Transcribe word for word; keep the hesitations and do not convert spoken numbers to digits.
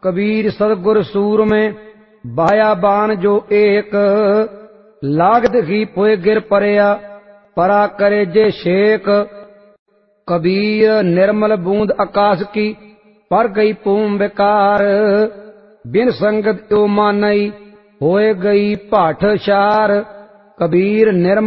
कबीर सदगुर सूर में बाया बान जो एक, लागत ही पोए गिर परया परा करे जे शेक। कबीर निर्मल बूंद आकाश की पर गई पूम बेकार, बिन संगत यो मानई होए गई भाठ शार। कबीर निर्मल